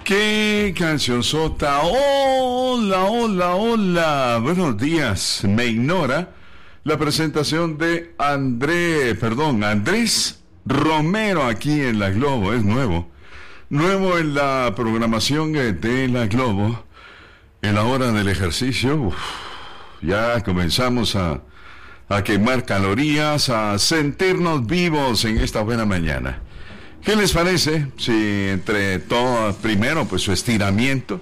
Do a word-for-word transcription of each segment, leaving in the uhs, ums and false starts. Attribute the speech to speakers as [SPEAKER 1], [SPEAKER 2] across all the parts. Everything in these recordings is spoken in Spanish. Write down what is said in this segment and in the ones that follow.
[SPEAKER 1] ¡Qué cancionzota! ¡Hola, hola, hola! Buenos días. Me ignora la presentación de André, perdón, Andrés Romero aquí en La Globo. Es nuevo. Nuevo en la programación de La Globo. En la hora del ejercicio. Uf, ya comenzamos a, a quemar calorías, a sentirnos vivos en esta buena mañana. ¿Qué les parece si entre todo, primero pues su estiramiento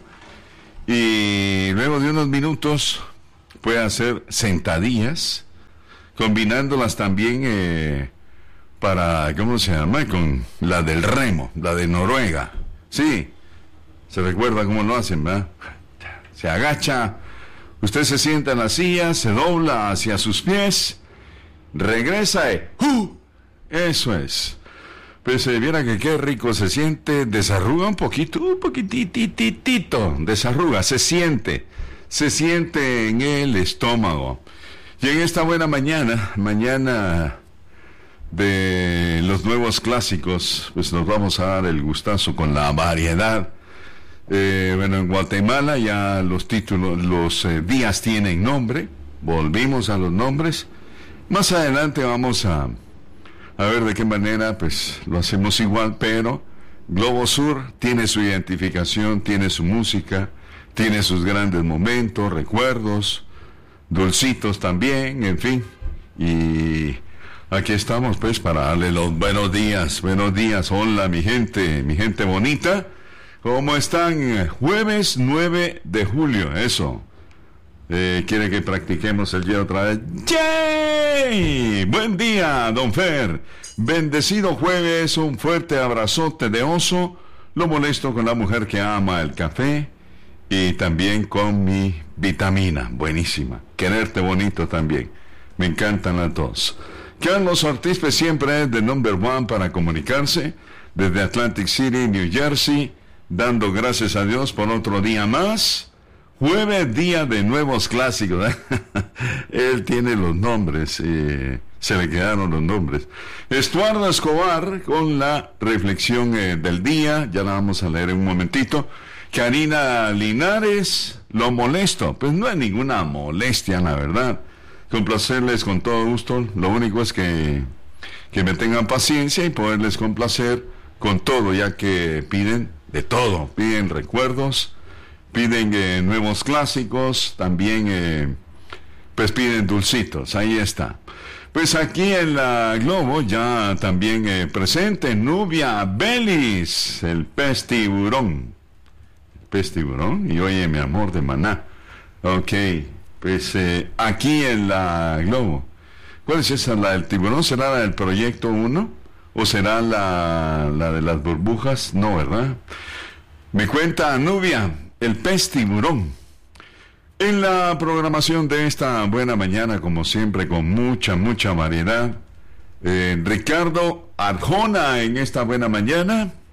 [SPEAKER 1] y luego de unos minutos puede hacer sentadillas, combinándolas también eh, para, ¿cómo se llama? Con la del remo, la de Noruega. Sí, se recuerda cómo lo hacen, ¿verdad? Se agacha, usted se sienta en la silla, se dobla hacia sus pies, regresa y ¡uh! Eso es. Pues se viera que qué rico se siente, desarruga un poquito, un poquitititito, desarruga, se siente, se siente en el estómago. Y en esta buena mañana, mañana de los nuevos clásicos, pues nos vamos a dar el gustazo con la variedad. Eh, bueno, en Guatemala ya los títulos, los eh, días tienen nombre, volvimos a los nombres. Más adelante vamos a... A ver de qué manera, pues, lo hacemos igual, pero Globo Sur tiene su identificación, tiene su música, tiene sus grandes momentos, recuerdos, dulcitos también, en fin. Y aquí estamos, pues, para darle los buenos días, buenos días. Hola, mi gente, mi gente bonita. ¿Cómo están? Jueves nueve de julio, eso. Eh, ¿Quiere que practiquemos el día otra vez? ¡Yay! Buen día, don Fer. Bendecido jueves, un fuerte abrazote de oso. Lo molesto con la mujer que ama el café y también con mi vitamina, buenísima. Quererte bonito también. Me encantan las dos. Carlos Ortiz pues, siempre es the number one para comunicarse desde Atlantic City, New Jersey, dando gracias a Dios por otro día más. Jueves, día de nuevos clásicos. Él tiene los nombres, eh, se le quedaron los nombres. Estuardo Escobar con la reflexión eh, del día, ya la vamos a leer en un momentito. Karina Linares, lo molesto. Pues no hay ninguna molestia, la verdad. Complacerles con todo gusto, lo único es que, que me tengan paciencia y poderles complacer con todo, ya que piden de todo, piden recuerdos, piden eh, nuevos clásicos, también eh, pues piden dulcitos, ahí está. Pues aquí en La Globo ya también eh, presente Nubia Belis, el pez tiburón. El pez tiburón, y oye mi amor de Maná. Ok, pues eh, aquí en La Globo. ¿Cuál es esa? ¿La del tiburón? ¿Será la del proyecto uno? ¿O será la, la de las burbujas? No, ¿verdad? Me cuenta Nubia, el pez tiburón. En la programación de esta buena mañana, como siempre, con mucha, mucha variedad, eh, Ricardo Arjona en esta buena mañana.